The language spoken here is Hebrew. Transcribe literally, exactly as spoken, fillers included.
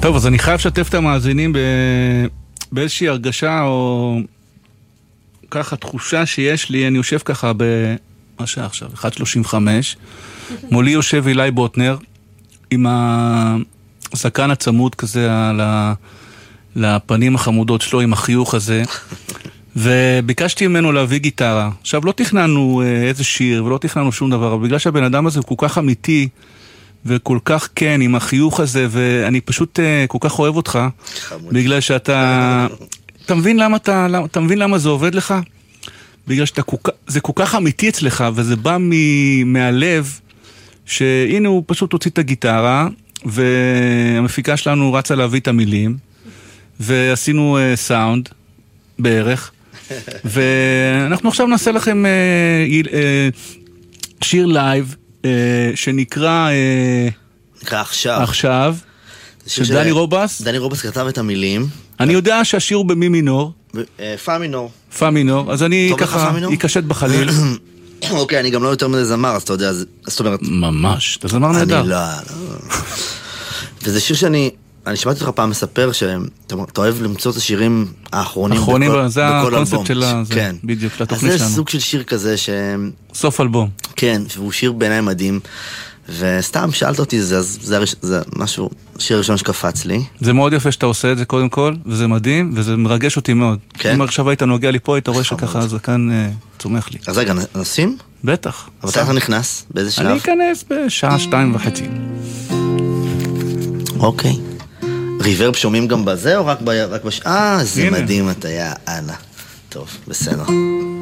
טוב, אז אני חייב לשתף את המאזינים ב... באיזושהי הרגשה או ככה תחושה שיש לי, אני יושב ככה ב... מה שעה עכשיו? אחת שלושים וחמש, מולי יושב אילי בוטנר עם הזקן הצמוד כזה על ה... לפנים החמודות שלו עם החיוך הזה, וביקשתי ממנו להביא גיטרה. עכשיו, לא תכננו איזה שיר ולא תכננו שום דבר, אבל בגלל שהבן אדם הזה הוא כל כך אמיתי וכל כך כן עם החיוך הזה, ואני פשוט כל כך אוהב אותך, בגלל שאתה... אתה מבין למה, אתה, אתה מבין למה זה עובד לך? בגלל שאתה כל כך, זה כל כך אמיתי אצלך, וזה בא מ, מהלב, שהנה הוא פשוט הוציא את הגיטרה, והמפיקה שלנו רצה להביא את המילים, ועשינו uh, סאונד בערך, ואנחנו עכשיו נעשה לכם uh, uh, שיר לייב, uh, שנקרא... Uh, נקרא עכשיו. עכשיו, של דני ש... רובס. דני רובס כתב את המילים. אני יודע שהשיר הוא במי מינור. פא מינור. פא מינור, אז אני ככה אקשט בחליל. אוקיי, אני גם לא יותר מדי זמר, אז אתה יודע, זאת אומרת... ממש, אתה זמר נהדר. אני לא, לא. וזה שיר שאני, אני שמעתי אותך פעם מספר, שאתה אוהב למצוא את השירים האחרונים בכל אלבום. האחרונים, זה הקונספט שלה, זה בדיוק, לתוכנית שלנו. אז זה סוג של שיר כזה ש... סוף אלבום. כן, והוא שיר בעיניי מדהים. וסתם שאלת אותי, זה, זה, זה משהו, שיר ראשון שקפץ לי. זה מאוד יפה שאתה עושה את זה קודם כל, וזה מדהים, וזה מרגש אותי מאוד. כן? אם עכשיו היית נוגע לי פה, היית רואה שככה הזקן אה, צומח לי. אז רגע, נשים? בטח. אבל אתה נכנס? באיזה שלב? אני אכנס בשעה שתיים וחצי. אוקיי. ריברב שומעים גם בזה, או רק, ב, רק בש... אה, זה מדהים, אתה היה, אנה. טוב, בסדר.